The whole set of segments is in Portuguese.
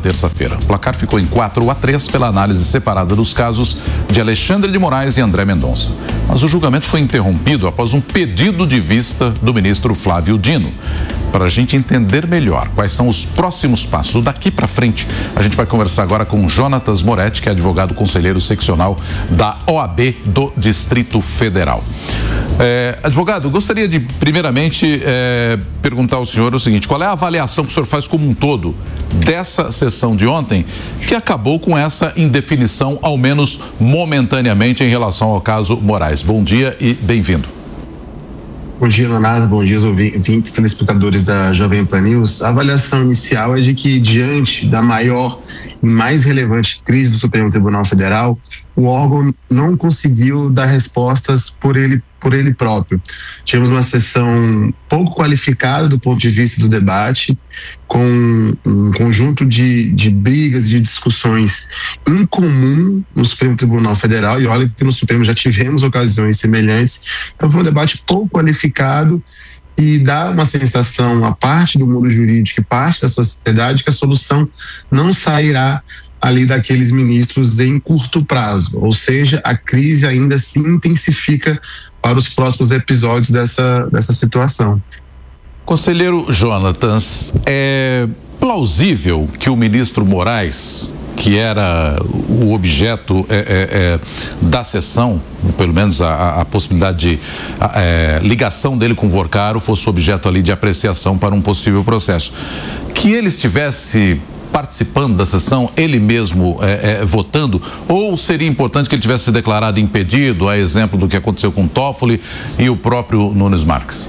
terça-feira. O placar ficou em 4-3 pela análise separada dos casos de Alexandre de Moraes e André Mendonça. Mas o julgamento foi interrompido após um pedido de vista do ministro Flávio Dino. Para a gente entender melhor quais são os próximos passos daqui para frente, a gente vai conversar agora com Jonatas Moretti, que é advogado conselheiro seccional da OAB do Distrito Federal. Advogado, gostaria de primeiramente perguntar ao senhor o seguinte: qual é a avaliação que o senhor faz como um todo dessa sessão de ontem, que acabou com essa indefinição, ao menos momentaneamente, em relação ao caso Moraes? Bom dia e bem-vindo. Bom dia, Leonardo. Bom dia, ouvintes, telespectadores da Jovem Pan News. A avaliação inicial é de que, diante da maior e mais relevante crise do Supremo Tribunal Federal, o órgão não conseguiu dar respostas por ele próprio. Tivemos uma sessão pouco qualificada do ponto de vista do debate, com um conjunto de brigas, de discussões incomum no Supremo Tribunal Federal, e olha que no Supremo já tivemos ocasiões semelhantes. Então foi um debate pouco qualificado e dá uma sensação a parte do mundo jurídico e parte da sociedade que a solução não sairá ali daqueles ministros em curto prazo, ou seja, a crise ainda se intensifica para os próximos episódios dessa situação. Conselheiro Jonatas, é plausível que o ministro Moraes, que era o objeto da sessão, pelo menos a possibilidade de ligação dele com o Vorcaro fosse objeto ali de apreciação para um possível processo, que ele estivesse participando da sessão, ele mesmo votando, ou seria importante que ele tivesse se declarado impedido, a exemplo do que aconteceu com o Toffoli e o próprio Nunes Marques?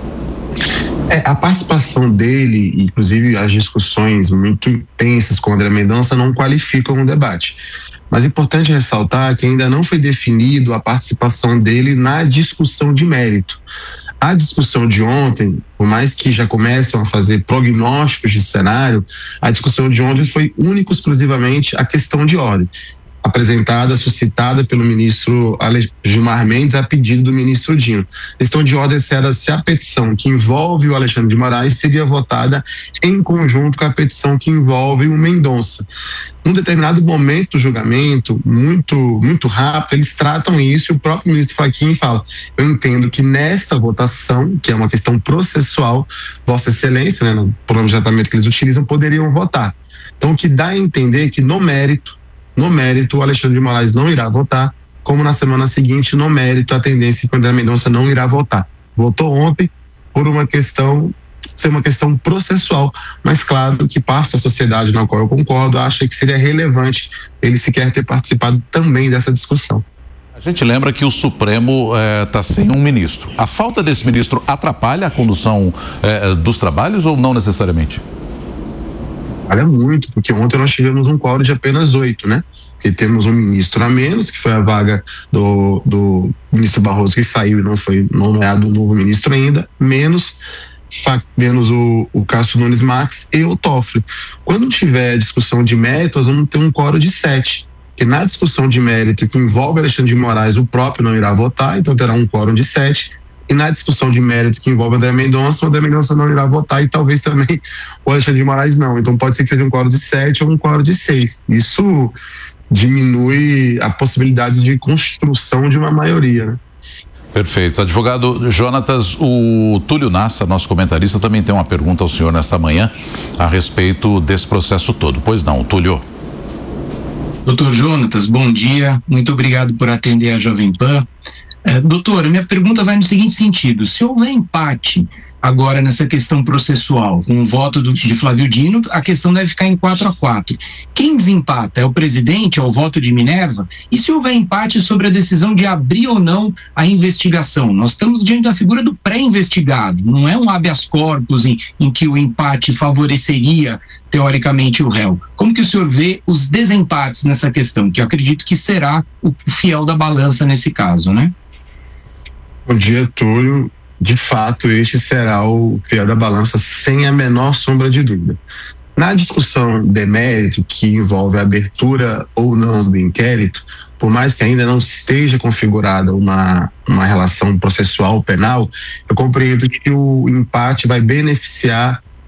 A participação dele, inclusive as discussões muito intensas com o André Mendonça, não qualificam o debate. Mas é importante ressaltar que ainda não foi definido a participação dele na discussão de mérito. A discussão de ontem, por mais que já começam a fazer prognósticos de cenário, a discussão de ontem foi única e exclusivamente a questão de ordem, apresentada, suscitada pelo ministro Gilmar Mendes a pedido do ministro Dino. A questão de ordem era se a petição que envolve o Alexandre de Moraes seria votada em conjunto com a petição que envolve o Mendonça. Num determinado momento do julgamento, muito rápido, eles tratam isso e o próprio ministro Fachin fala: eu entendo que nesta votação, que é uma questão processual, Vossa Excelência, né, no programa de tratamento que eles utilizam, poderiam votar. Então, o que dá a entender é que no mérito, o Alexandre de Moraes não irá votar, como na semana seguinte, no mérito, a tendência é que o André Mendonça não irá votar. Votou ontem por ser uma questão processual, mas claro que parte da sociedade na qual eu concordo acha que seria relevante ele sequer ter participado também dessa discussão. A gente lembra que o Supremo está sem um ministro. A falta desse ministro atrapalha a condução dos trabalhos ou não necessariamente? Olha muito, porque ontem nós tivemos um quórum de apenas 8, né? Porque temos um ministro a menos, que foi a vaga do ministro Barroso, que saiu e não foi nomeado um novo ministro ainda, menos o Cássio Nunes Marques e o Toffoli. Quando tiver discussão de mérito, nós vamos ter um quórum de 7. Porque na discussão de mérito que envolve Alexandre de Moraes, o próprio não irá votar, então terá um quórum de 7. E na discussão de mérito que envolve André Mendonça, o André Mendonça não irá votar e talvez também o Alexandre de Moraes não. Então pode ser que seja um quórum de 7 ou um quórum de 6. Isso diminui a possibilidade de construção de uma maioria, né? Perfeito. Advogado Jonatas, o Túlio Nassa, nosso comentarista, também tem uma pergunta ao senhor nesta manhã a respeito desse processo todo. Pois não, Túlio. Doutor Jonatas, bom dia. Muito obrigado por atender a Jovem Pan. Doutor, minha pergunta vai no seguinte sentido: se houver empate agora nessa questão processual, com o voto de Flávio Dino, a questão deve ficar em 4-4. Quem desempata? É o presidente, é o voto de Minerva? E se houver empate sobre a decisão de abrir ou não a investigação? Nós estamos diante da figura do pré-investigado, não é um habeas corpus em que o empate favoreceria teoricamente o réu. Como que o senhor vê os desempates nessa questão, que eu acredito que será o fiel da balança nesse caso, né? Bom dia, Túlio. De fato, este será o fiel da balança, sem a menor sombra de dúvida. Na discussão de mérito, que envolve a abertura ou não do inquérito, por mais que ainda não esteja configurada uma relação processual penal, eu compreendo que o empate vai beneficiar o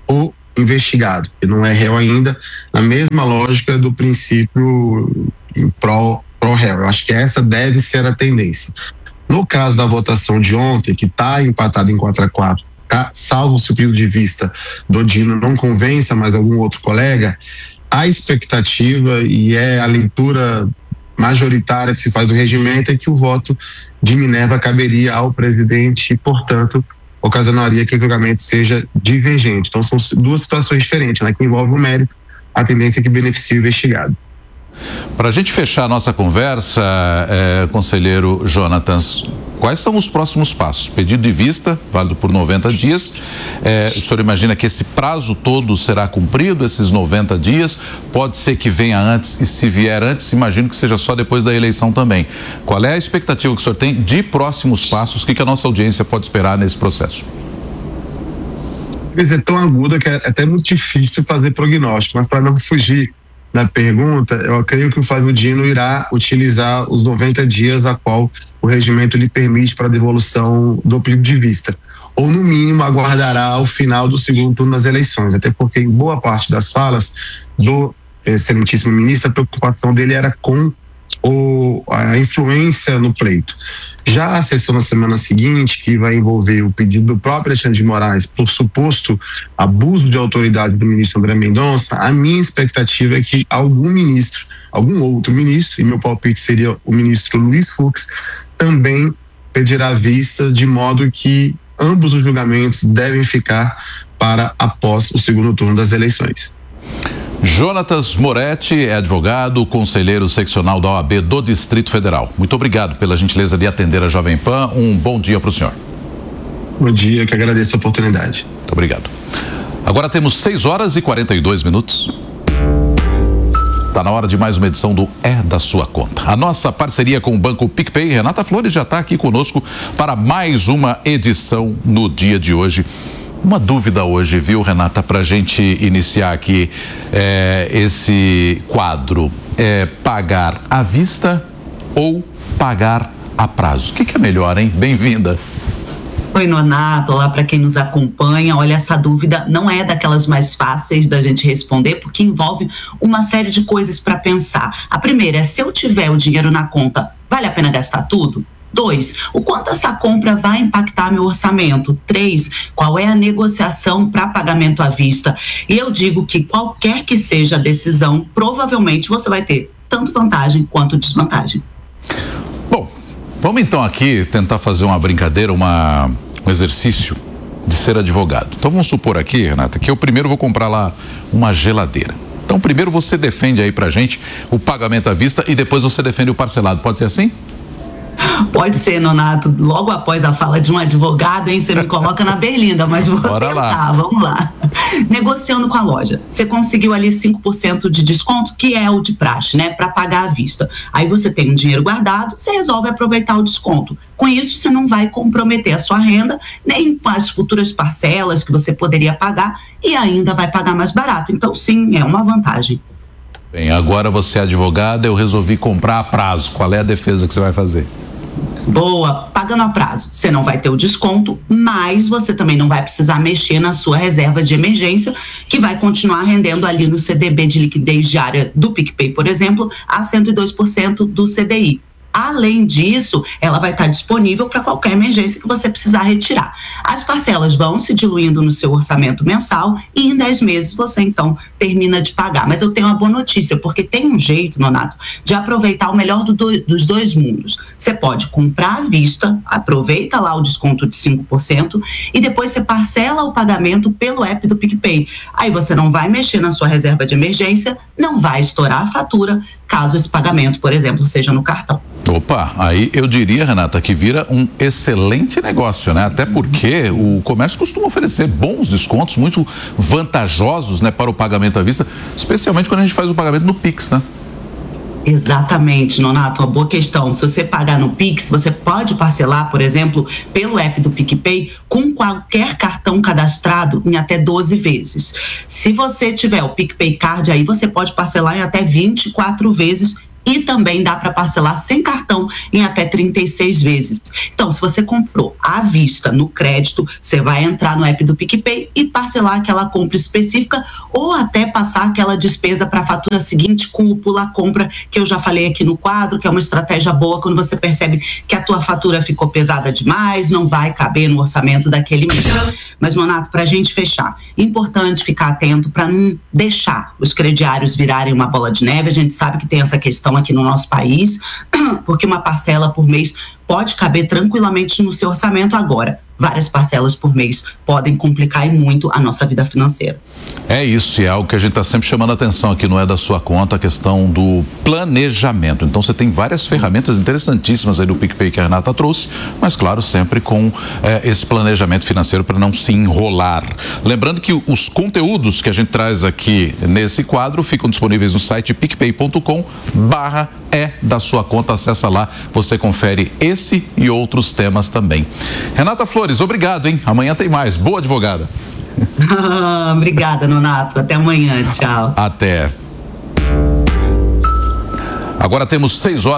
investigado, que não é réu ainda, na mesma lógica do princípio pró-réu. Eu acho que essa deve ser a tendência. No caso da votação de ontem, que está empatada em 4-4, salvo se o pedido de vista do Dino não convença mais algum outro colega, a expectativa, e é a leitura majoritária que se faz do regimento, é que o voto de Minerva caberia ao presidente e, portanto, ocasionaria que o julgamento seja divergente. Então, são duas situações diferentes, né? Que envolve o mérito, a tendência que beneficia o investigado. Para a gente fechar a nossa conversa, conselheiro Jonatas, quais são os próximos passos? Pedido de vista, válido por 90 dias. O senhor imagina que esse prazo todo será cumprido, esses 90 dias? Pode ser que venha antes, e se vier antes, imagino que seja só depois da eleição também. Qual é a expectativa que o senhor tem de próximos passos? O que a nossa audiência pode esperar nesse processo? É tão aguda que é até muito difícil fazer prognóstico, mas para não fugir da pergunta, eu creio que o Flávio Dino irá utilizar os 90 dias a qual o regimento lhe permite para a devolução do pedido de vista, ou no mínimo aguardará ao final do segundo turno das eleições, até porque em boa parte das falas do excelentíssimo ministro, a preocupação dele era com a influência no pleito. Já a sessão na semana seguinte, que vai envolver o pedido do próprio Alexandre de Moraes por suposto abuso de autoridade do ministro André Mendonça, a minha expectativa é que algum outro ministro, e meu palpite seria o ministro Luiz Fux, também pedirá vista, de modo que ambos os julgamentos devem ficar para após o segundo turno das eleições. Jonatas Moretti é advogado, conselheiro seccional da OAB do Distrito Federal. Muito obrigado pela gentileza de atender a Jovem Pan. Um bom dia para o senhor. Bom dia, que agradeço a oportunidade. Muito obrigado. Agora temos 6h42. Está na hora de mais uma edição do É da Sua Conta. A nossa parceria com o Banco PicPay, Renata Flores já está aqui conosco para mais uma edição no dia de hoje. Uma dúvida hoje, viu, Renata, para a gente iniciar aqui esse quadro. Pagar à vista ou pagar a prazo? O que é melhor, hein? Bem-vinda. Oi, Nonato, olá para quem nos acompanha. Olha, essa dúvida não é daquelas mais fáceis da gente responder, porque envolve uma série de coisas para pensar. A primeira é, se eu tiver o dinheiro na conta, vale a pena gastar tudo? 2, o quanto essa compra vai impactar meu orçamento? 3, qual é a negociação para pagamento à vista? E eu digo que qualquer que seja a decisão, provavelmente você vai ter tanto vantagem quanto desvantagem. Bom, vamos então aqui tentar fazer uma brincadeira, um exercício de ser advogado. Então vamos supor aqui, Renata, que eu primeiro vou comprar lá uma geladeira. Então primeiro você defende aí pra gente o pagamento à vista e depois você defende o parcelado. Pode ser assim? Pode ser, Nonato, logo após a fala de um advogado, hein, você me coloca na berlinda, mas vou tentar, vamos lá. Negociando com a loja, você conseguiu ali 5% de desconto, que é o de praxe, né, para pagar à vista. Aí você tem um dinheiro guardado, você resolve aproveitar o desconto. Com isso, você não vai comprometer a sua renda, nem com as futuras parcelas que você poderia pagar, e ainda vai pagar mais barato. Então, sim, é uma vantagem. Bem, agora você é advogada, eu resolvi comprar a prazo. Qual é a defesa que você vai fazer? Boa, pagando a prazo, você não vai ter o desconto, mas você também não vai precisar mexer na sua reserva de emergência, que vai continuar rendendo ali no CDB de liquidez diária do PicPay, por exemplo, a 102% do CDI. Além disso, ela vai estar disponível para qualquer emergência que você precisar retirar. As parcelas vão se diluindo no seu orçamento mensal e em 10 meses você então termina de pagar. Mas eu tenho uma boa notícia, porque tem um jeito, Nonato, de aproveitar o melhor dos dois mundos. Você pode comprar à vista, aproveita lá o desconto de 5% e depois você parcela o pagamento pelo app do PicPay. Aí você não vai mexer na sua reserva de emergência, não vai estourar a fatura, caso esse pagamento, por exemplo, seja no cartão. Opa, aí eu diria, Renata, que vira um excelente negócio, né? Até porque o comércio costuma oferecer bons descontos, muito vantajosos, né, para o pagamento à vista, especialmente quando a gente faz o pagamento no Pix, né? Exatamente, Nonato, uma boa questão. Se você pagar no Pix, você pode parcelar, por exemplo, pelo app do PicPay com qualquer cartão cadastrado em até 12 vezes. Se você tiver o PicPay Card, aí você pode parcelar em até 24 vezes e também dá para parcelar sem cartão em até 36 vezes. Então, se você comprou à vista no crédito, você vai entrar no app do PicPay e parcelar aquela compra específica ou até passar aquela despesa para a fatura seguinte com o Pula Compra, que eu já falei aqui no quadro, que é uma estratégia boa quando você percebe que a tua fatura ficou pesada demais, não vai caber no orçamento daquele mês. Mas, Nonato, para a gente fechar, importante ficar atento para não deixar os crediários virarem uma bola de neve. A gente sabe que tem essa questão aqui no nosso país, porque uma parcela por mês pode caber tranquilamente no seu orçamento. Agora, várias parcelas por mês podem complicar e muito a nossa vida financeira. É isso, e é algo que a gente está sempre chamando a atenção aqui, não é da sua conta, a questão do planejamento. Então você tem várias ferramentas interessantíssimas aí do PicPay que a Renata trouxe, mas claro, sempre com esse planejamento financeiro para não se enrolar. Lembrando que os conteúdos que a gente traz aqui nesse quadro ficam disponíveis no site picpay.com/é da sua conta. Acessa lá, você confere esse e outros temas também. Renata Flores, obrigado, hein? Amanhã tem mais. Boa advogada. Obrigada, Nonato. Até amanhã. Tchau. Até. Agora temos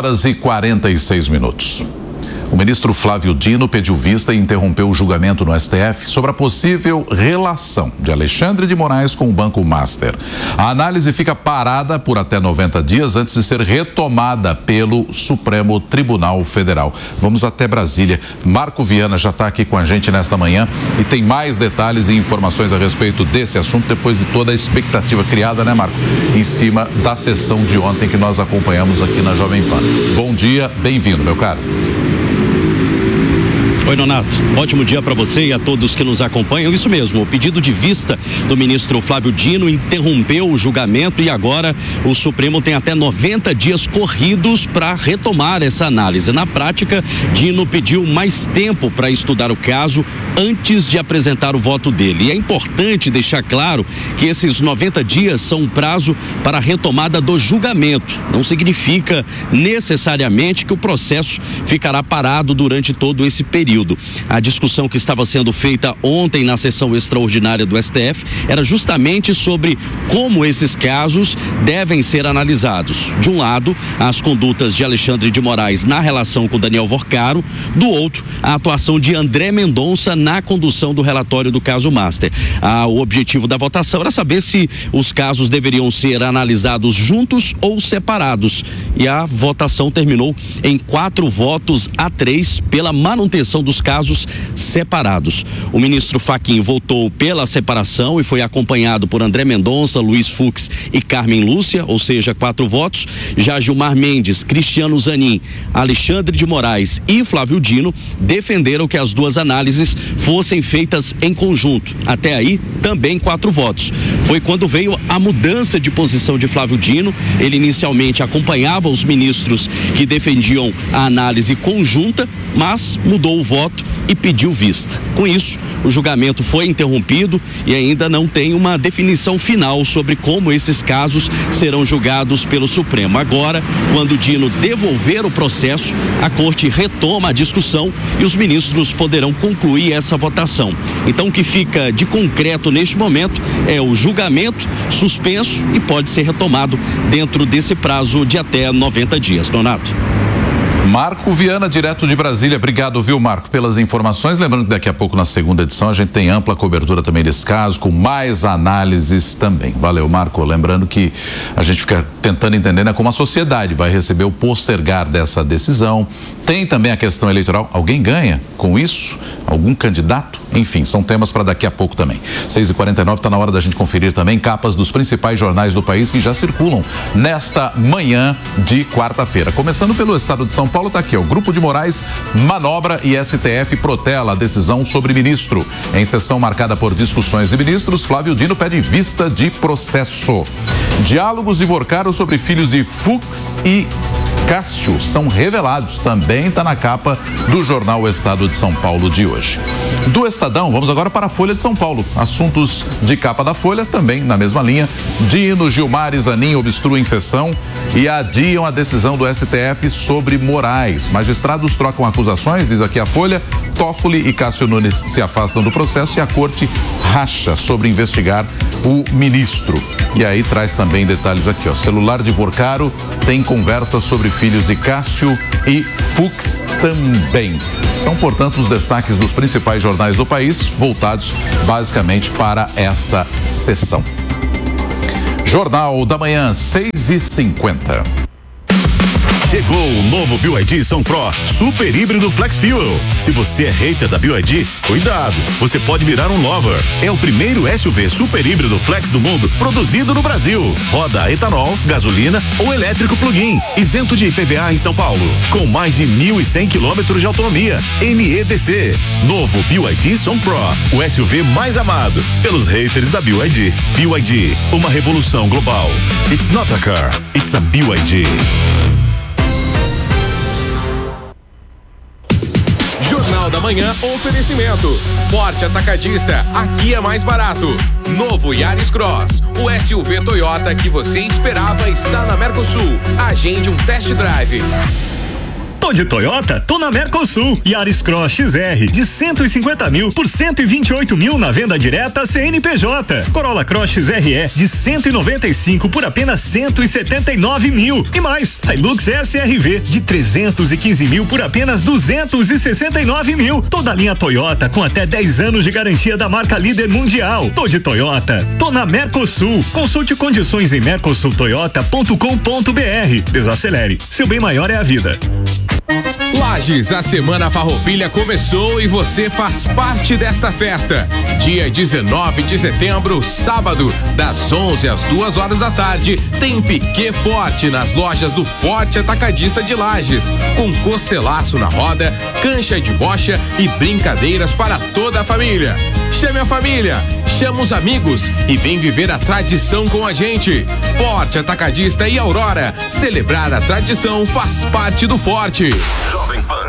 6h46. O ministro Flávio Dino pediu vista e interrompeu o julgamento no STF sobre a possível relação de Alexandre de Moraes com o Banco Master. A análise fica parada por até 90 dias antes de ser retomada pelo Supremo Tribunal Federal. Vamos até Brasília. Marco Viana já está aqui com a gente nesta manhã e tem mais detalhes e informações a respeito desse assunto depois de toda a expectativa criada, né, Marco? Em cima da sessão de ontem que nós acompanhamos aqui na Jovem Pan. Bom dia, bem-vindo, meu caro. Oi, Nonato. Ótimo dia para você e a todos que nos acompanham. Isso mesmo, o pedido de vista do ministro Flávio Dino interrompeu o julgamento e agora o Supremo tem até 90 dias corridos para retomar essa análise. Na prática, Dino pediu mais tempo para estudar o caso antes de apresentar o voto dele. E é importante deixar claro que esses 90 dias são um prazo para a retomada do julgamento. Não significa necessariamente que o processo ficará parado durante todo esse período. A discussão que estava sendo feita ontem na sessão extraordinária do STF era justamente sobre como esses casos devem ser analisados. De um lado, as condutas de Alexandre de Moraes na relação com Daniel Vorcaro, do outro, a atuação de André Mendonça na condução do relatório do caso Master. O objetivo da votação era saber se os casos deveriam ser analisados juntos ou separados. E a votação terminou em 4 votos a 3 pela manutenção dos casos separados. O ministro Fachin votou pela separação e foi acompanhado por André Mendonça, Luiz Fux e Carmen Lúcia, ou seja, 4 votos. Já Gilmar Mendes, Cristiano Zanin, Alexandre de Moraes e Flávio Dino defenderam que as duas análises fossem feitas em conjunto. Até aí, também 4 votos. Foi quando veio a mudança de posição de Flávio Dino. Ele inicialmente acompanhava os ministros que defendiam a análise conjunta, mas mudou o voto e pediu vista. Com isso, o julgamento foi interrompido e ainda não tem uma definição final sobre como esses casos serão julgados pelo Supremo. Agora, quando Dino devolver o processo, a Corte retoma a discussão e os ministros poderão concluir essa votação. Então, o que fica de concreto neste momento é o julgamento suspenso e pode ser retomado dentro desse prazo de até 90 dias. Donato. Marco Viana, direto de Brasília. Obrigado, viu, Marco, pelas informações. Lembrando que daqui a pouco, na segunda edição, a gente tem ampla cobertura também desse caso, com mais análises também. Valeu, Marco. Lembrando que a gente fica tentando entender, né, como a sociedade vai receber o postergar dessa decisão. Tem também a questão eleitoral. Alguém ganha com isso? Algum candidato? Enfim, são temas para daqui a pouco também. 6h49, está na hora da gente conferir também capas dos principais jornais do país que já circulam nesta manhã de quarta-feira. Começando pelo estado de São Paulo, está aqui, o Grupo de Moraes manobra e STF protela a decisão sobre ministro. Em sessão marcada por discussões de ministros, Flávio Dino pede vista de processo. Diálogos de Vorcaro sobre filhos de Fux e Cássio são revelados. Também está na capa do jornal O Estado de São Paulo de hoje. Do Estadão, vamos agora para a Folha de São Paulo. Assuntos de capa da Folha, também na mesma linha. Dino, Gilmar e Zanin obstruem sessão e adiam a decisão do STF sobre Moraes. Magistrados trocam acusações, diz aqui a Folha. Toffoli e Cássio Nunes se afastam do processo e a corte racha sobre investigar o ministro. E aí traz também detalhes aqui, ó. Celular de Vorcaro tem conversas sobre filhos de Cássio e Fux também. São, portanto, os destaques dos principais jornais do país, voltados basicamente para esta sessão. Jornal da Manhã, 6h50. Chegou o novo BYD São Pro Super Híbrido Flex Fuel. Se você é hater da BYD, cuidado, você pode virar um lover. É o primeiro SUV super híbrido flex do mundo produzido no Brasil. Roda a etanol, gasolina ou elétrico plug-in, isento de IPVA em São Paulo, com mais de 1.100 quilômetros de autonomia. NEDC. Novo BYD São Pro, o SUV mais amado pelos haters da BYD. BYD, uma revolução global. It's not a car, it's a BYD. Jornal da Manhã, oferecimento. Forte Atacadista, aqui é mais barato. Novo Yaris Cross, o SUV Toyota que você esperava está na Mercosul. Agende um test drive. Tô de Toyota? Tô na Mercosul. Yaris Cross XR de 150 mil por 128 mil na venda direta CNPJ. Corolla Cross XRE de 195 por apenas 179 mil. E mais, Hilux SRV de 315 mil por apenas 269 mil. Toda a linha Toyota com até 10 anos de garantia da marca líder mundial. Tô de Toyota. Tô na Mercosul. Consulte condições em mercosultoyota.com.br. Desacelere. Seu bem maior é a vida. Lages, a Semana Farroupilha começou e você faz parte desta festa. Dia 19 de setembro, sábado, das 11 às 2 horas da tarde, tem Piquê Forte nas lojas do Forte Atacadista de Lages, com costelaço na roda, cancha de bocha e brincadeiras para toda a família. Chame a família, chama os amigos e vem viver a tradição com a gente. Forte Atacadista e Aurora, celebrar a tradição faz parte do Forte. Jovem Pan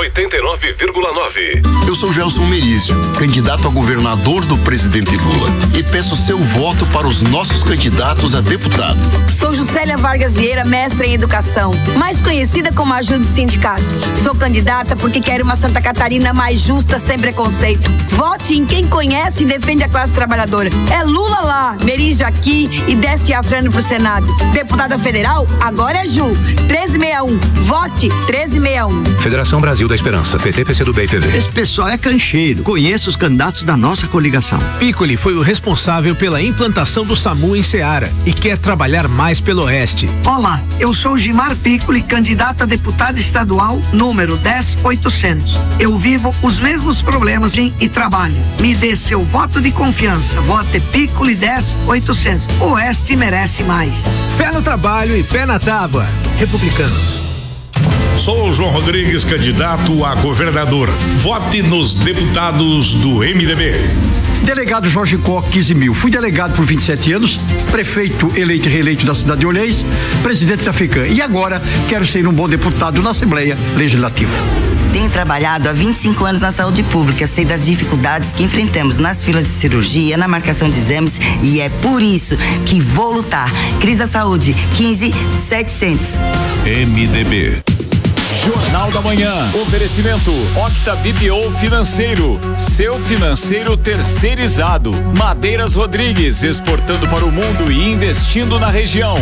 89,9. Eu sou Gelson Merizio, candidato a governador do presidente Lula, e peço seu voto para os nossos candidatos a deputado. Sou Juscelia Vargas Vieira, mestra em educação, mais conhecida como Ajude Sindicato. Sou candidata porque quero uma Santa Catarina mais justa, sem preconceito. Vote em quem conhece e defende a classe trabalhadora. É Lula lá, Merizio aqui e desce Afrano pro Senado. Deputada federal, agora é Ju. 1361. Vote 1361. Federação Brasil da Esperança, PT, PCdoB e PV. Esse pessoal é cancheiro, conheço os candidatos da nossa coligação. Piccoli foi o responsável pela implantação do SAMU em Ceará e quer trabalhar mais pelo Oeste. Olá, eu sou Gilmar Piccoli, candidato a deputado estadual número 10800. Eu vivo os mesmos problemas e trabalho. Me dê seu voto de confiança. Vote Piccoli 10800. O Oeste merece mais. Pé no trabalho e pé na tábua. Republicanos. Sou o João Rodrigues, candidato a governador. Vote nos deputados do MDB. Delegado Jorge Koch, 15 mil. Fui delegado por 27 anos, prefeito eleito e reeleito da cidade de Olhês, presidente da FECAM. E agora quero ser um bom deputado na Assembleia Legislativa. Tenho trabalhado há 25 anos na saúde pública, sei das dificuldades que enfrentamos nas filas de cirurgia, na marcação de exames, e é por isso que vou lutar. Cris da Saúde, 15700. MDB. Jornal da Manhã. Oferecimento Octa BPO Financeiro. Seu financeiro terceirizado. Madeiras Rodrigues, exportando para o mundo e investindo na região.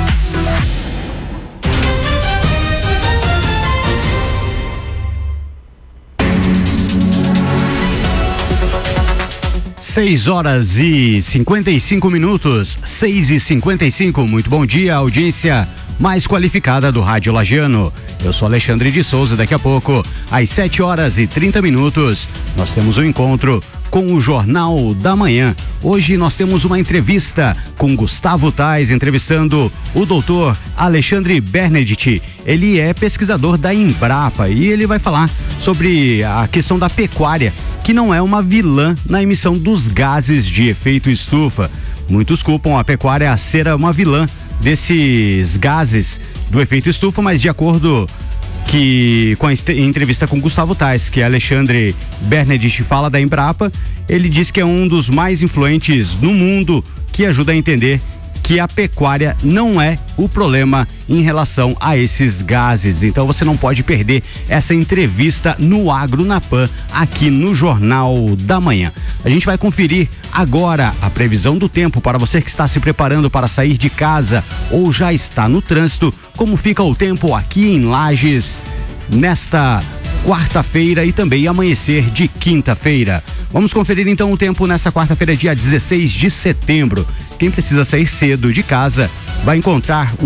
Seis horas e 55 minutos, 6h55. Muito bom dia, audiência mais qualificada do Rádio Lagiano. Eu sou Alexandre de Souza. Daqui a pouco, às 7 horas e 30 minutos, nós temos um encontro com o Jornal da Manhã. Hoje nós temos uma entrevista com Gustavo Tais, entrevistando o doutor Alexandre Bernedit. Ele é pesquisador da Embrapa e ele vai falar sobre a questão da pecuária, que não é uma vilã na emissão dos gases de efeito estufa. Muitos culpam a pecuária a ser uma vilã desses gases do efeito estufa, mas de acordo com a entrevista com Gustavo Tais, que Alexandre Bernedich fala da Embrapa, ele diz que é um dos mais influentes no mundo, que ajuda a entender que a pecuária não é o problema em relação a esses gases. Então você não pode perder essa entrevista no Agro na Pan, aqui no Jornal da Manhã. A gente vai conferir agora a previsão do tempo para você que está se preparando para sair de casa ou já está no trânsito. Como fica o tempo aqui em Lages nesta quarta-feira e também amanhecer de quinta-feira. Vamos conferir então o tempo nessa quarta-feira, dia 16 de setembro. Quem precisa sair cedo de casa vai encontrar